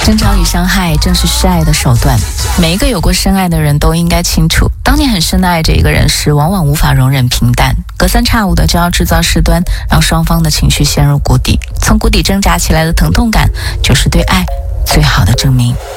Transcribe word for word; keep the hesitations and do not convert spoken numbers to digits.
争吵与伤害正是示爱的手段。每一个有过深爱的人都应该清楚，当你很深的爱着一个人时，往往无法容忍平淡，隔三差五的就要制造事端，让双方的情绪陷入谷底。从谷底挣扎起来的疼痛感，就是对爱最好的证明。